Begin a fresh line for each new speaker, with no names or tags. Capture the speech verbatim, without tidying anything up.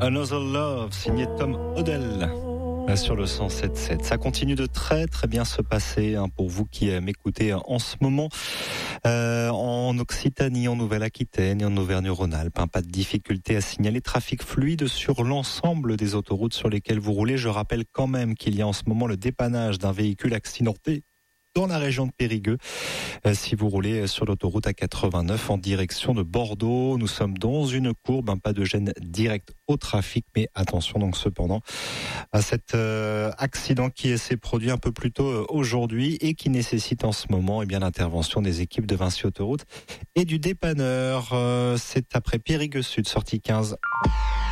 Another Love, signé Tom Odell. Sur le cent sept sept. Ça continue de très très bien se passer hein, pour vous qui m'écoutez en ce moment euh, en Occitanie, en Nouvelle-Aquitaine et en Auvergne-Rhône-Alpes. Hein, pas de difficulté à signaler trafic fluide sur l'ensemble des autoroutes sur lesquelles vous roulez. Je rappelle quand même qu'il y a en ce moment le dépannage d'un véhicule accidenté dans la région de Périgueux. Euh, si vous roulez sur l'autoroute A quatre-vingt-neuf en direction de Bordeaux, nous sommes dans une courbe, hein, pas de gêne direct au trafic, mais attention donc cependant à cet euh, accident qui s'est produit un peu plus tôt euh, aujourd'hui et qui nécessite en ce moment eh bien l'intervention des équipes de Vinci Autoroute et du dépanneur. Euh, c'est après Périgueux Sud, sortie quinze.